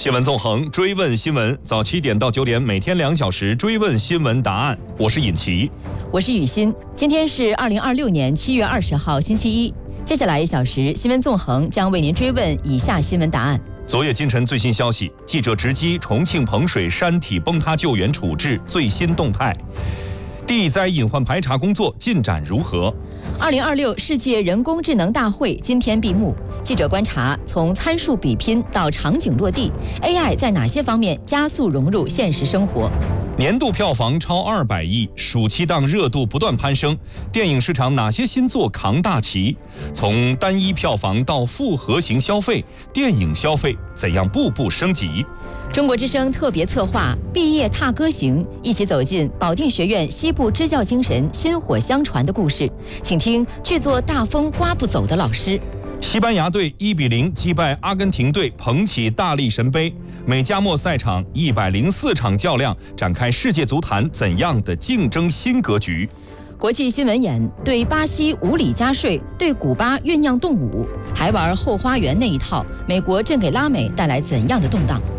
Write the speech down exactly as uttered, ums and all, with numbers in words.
新闻纵横，追问新闻，早七点到九点，每天两小时追问新闻答案。我是尹奇， 我是雨欣。今天是二零二六年七月二十号，星期一。接下来一小时，新闻纵横将为您追问以下新闻答案。 昨夜今晨最新消息，记者直击重庆彭水山体崩塌救援处置最新动态。地灾隐患排查工作进展如何？ 二零二六世界人工智能大会今天闭幕。记者观察，从参数比拼到场景落地 ，A I 在哪些方面加速融入现实生活？ 年度票房超二百亿，暑期档热度不断攀升。电影市场哪些新作扛大旗？从单一票房到复合型消费，电影消费怎样步步升级？ 中国之声特别策划毕业踏歌行，一起走进保定学院西部支教精神薪火相传的故事，请听剧作大风刮不走的老师。 西班牙队一比零击败阿根廷队，捧起大力神杯。美加墨赛场一百零四场较量，展开世界足坛怎样的竞争新格局？ 国际新闻眼，对巴西无理加税，对古巴酝酿动武，还玩后花园那一套，美国正给拉美带来怎样的动荡？